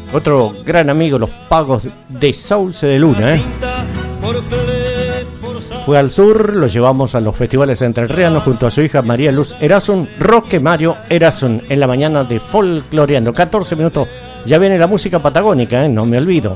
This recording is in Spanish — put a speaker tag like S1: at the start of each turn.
S1: Otro gran amigo, los Pagos de Sauce de Luna, Fue al sur, lo llevamos a los festivales entrerrianos junto a su hija María Luz Erasun, Roque Mario Erasun, en la mañana de Folcloreando. 14 minutos, ya viene la música patagónica, no me olvido.